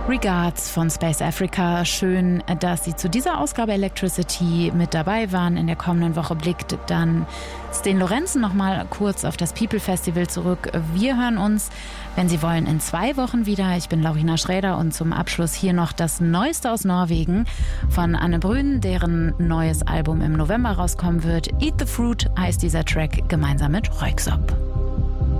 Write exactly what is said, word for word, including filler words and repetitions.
Regards von Space Africa. Schön, dass Sie zu dieser Ausgabe Electricity mit dabei waren. In der kommenden Woche blickt dann Sten Lorenzen noch mal kurz auf das People Festival zurück. Wir hören uns, wenn Sie wollen, in zwei Wochen wieder. Ich bin Laurina Schräder und zum Abschluss hier noch das Neueste aus Norwegen von Anne Brün, deren neues Album im November rauskommen wird. Eat the Fruit heißt dieser Track, gemeinsam mit Röyksopp.